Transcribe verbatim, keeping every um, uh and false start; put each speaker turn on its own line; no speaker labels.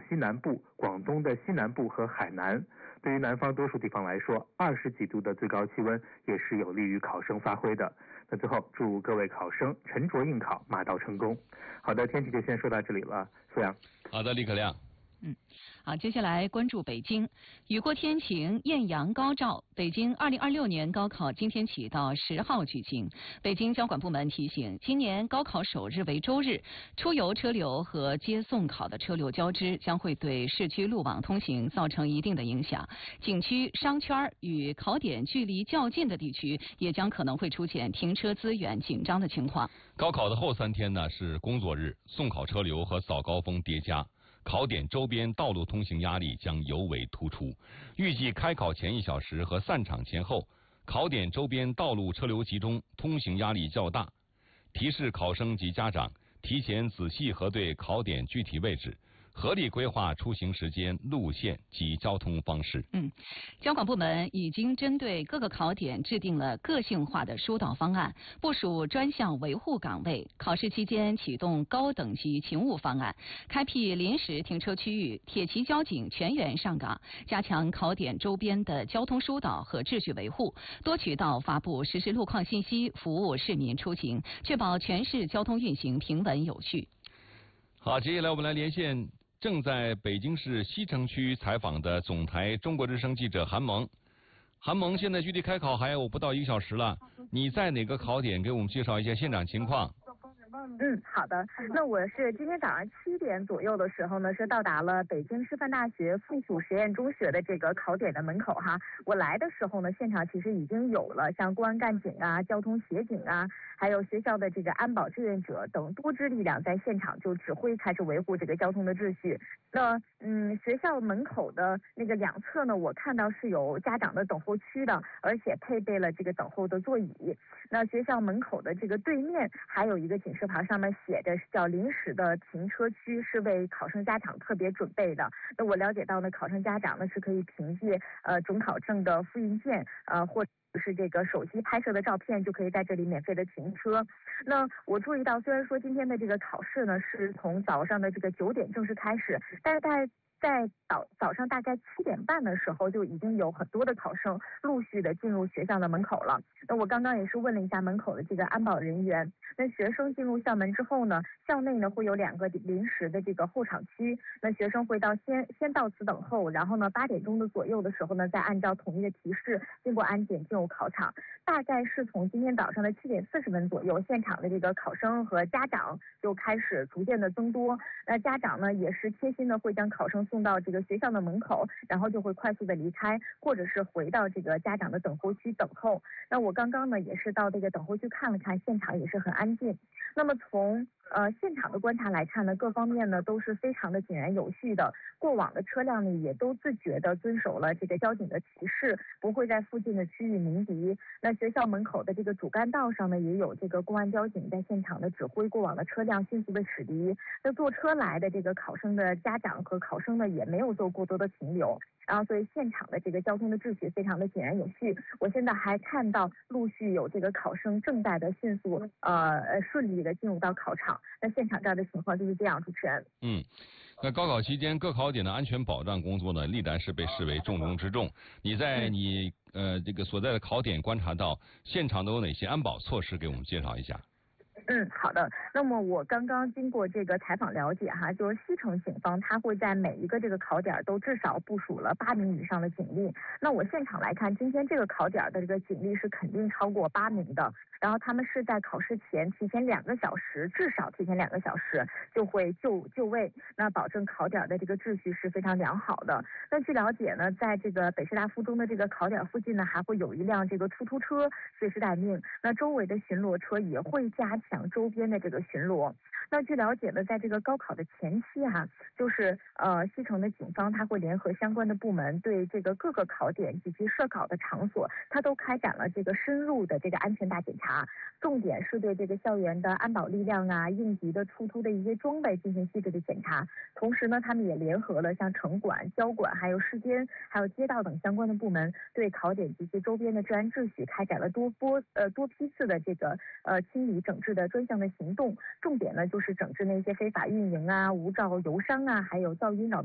西南部、广东的西南部和海南。对于南方多数地方来说，二十几度的最高气温也是有利于考生发挥的。那最后祝各位考生沉着应考，马到成功。好的，天气就先说到这里了，苏阳。
好的，李可亮。
嗯，好，接下来关注北京，雨过天晴，艳阳高照。北京二零二六年高考今天起到十号举行。北京交管部门提醒，今年高考首日为周日，出游车流和接送考的车流交织，将会对市区路网通行造成一定的影响。景区、商圈与考点距离较近的地区，也将可能会出现停车资源紧张的情况。
高考的后三天呢是工作日，送考车流和早高峰叠加。考点周边道路通行压力将尤为突出，预计开考前一小时和散场前后，考点周边道路车流集中，通行压力较大。提示考生及家长提前仔细核对考点具体位置，合理规划出行时间、路线及交通方式。
嗯，交管部门已经针对各个考点制定了个性化的疏导方案，部署专项维护岗位。考试期间启动高等级勤务方案，开辟临时停车区域，铁骑交警全员上岗，加强考点周边的交通疏导和秩序维护，多渠道发布实时路况信息，服务市民出行，确保全市交通运行平稳有序。
好，接下来我们来连线正在北京市西城区采访的总台中国之声记者韩萌。韩萌，现在距离开考还有不到一个小时了，你在哪个考点？给我们介绍一下现场情况。
嗯，好的。那我是今天早上七点左右的时候呢，是到达了北京师范大学附属实验中学的这个考点的门口哈。我来的时候呢，现场其实已经有了像公安干警啊、交通协警啊，还有学校的这个安保志愿者等多支力量在现场就指挥开始维护这个交通的秩序。那嗯，学校门口的那个两侧呢，我看到是有家长的等候区的，而且配备了这个等候的座椅。那学校门口的这个对面还有一个警示牌，上面写着叫临时的停车区，是为考生家长特别准备的。那我了解到呢，考生家长呢是可以凭借呃准考证的复印件呃或者是这个手机拍摄的照片，就可以在这里免费的停车。那我注意到，虽然说今天的这个考试呢是从早上的这个九点正式开始，但是在在早早上大概七点半的时候，就已经有很多的考生陆续的进入学校的门口了。那我刚刚也是问了一下门口的这个安保人员，那学生进入校门之后呢，校内呢会有两个临时的这个候场区，那学生会到先先到此等候，然后呢八点钟的左右的时候呢，再按照统一的提示经过安检进入考场。大概是从今天早上的七点四十分左右，现场的这个考生和家长就开始逐渐的增多。那家长呢也是贴心的会将考生送到这个学校的门口，然后就会快速的离开，或者是回到这个家长的等候区等候。那我刚刚呢也是到这个等候区看了看，现场也是很安静。那么从呃现场的观察来看呢，各方面呢都是非常的井然有序的，过往的车辆呢也都自觉的遵守了这个交警的提示，不会在附近的区域鸣笛。那学校门口的这个主干道上呢，也有这个公安交警在现场的指挥过往的车辆迅速的驶离。那坐车来的这个考生的家长和考生呢，也没有做过多的停留。然后所以现场的这个交通的秩序非常的井然有序。我现在还看到陆续有这个考生正在的迅速呃顺利的进入到考场。那现场这儿的情况就是这样，主持人。
嗯，那高考期间各考点的安全保障工作呢，历来是被视为重中之重。你在你呃这个所在的考点观察到现场都有哪些安保措施，给我们介绍一下。
嗯，好的。那么我刚刚经过这个采访了解哈，就是西城警方他会在每一个这个考点都至少部署了八名以上的警力。那我现场来看，今天这个考点的这个警力是肯定超过八名的。然后他们是在考试前提前两个小时，至少提前两个小时就会就就位，那保证考点的这个秩序是非常良好的。那据了解呢，在这个北师大附中的这个考点附近呢，还会有一辆这个出租车随时待命。那周围的巡逻车也会加强周边的这个巡逻。那据了解呢，在这个高考的前期哈、啊，就是呃西城的警方他会联合相关的部门，对这个各个考点以及设考的场所，他都开展了这个深入的这个安全大检查。重点是对这个校园的安保力量啊、应急的出突的一些装备进行细致的检查。同时呢，他们也联合了像城管、交管、还有市监、还有街道等相关的部门，对考点及其周边的治安秩序开展了多波呃多批次的这个呃清理整治的专项的行动。重点呢就是整治那些非法运营啊、无照游商啊，还有噪音扰。